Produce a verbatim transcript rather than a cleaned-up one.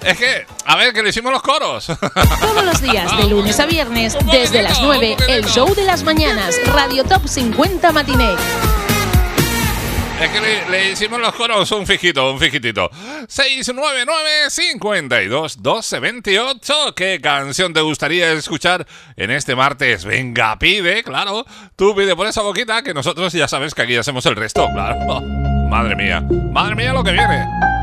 Es que, a ver, que le hicimos los coros. Todos los días, de lunes a viernes, desde las nueve, el show de las mañanas, Radio Top cincuenta Matiné. Es que le, le hicimos los coros un fijito, un fijitito. seis nueve nueve, cinco dos, doce veintiocho. ¿Qué canción te gustaría escuchar en este martes? Venga, pide, claro. Tú pide por esa boquita que nosotros ya sabes que aquí hacemos el resto, claro. Madre mía, madre mía lo que viene.